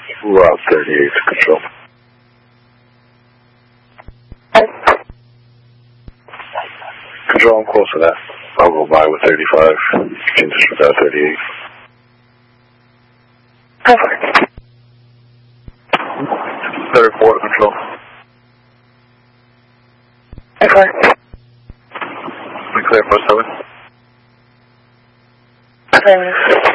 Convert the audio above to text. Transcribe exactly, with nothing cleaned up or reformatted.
Route thirty-eight to control. Control, I'm close to that. I'll go by with thirty-five. Continue to Route thirty-eight. thirty-four to control. Okay. We clear for seven. Okay.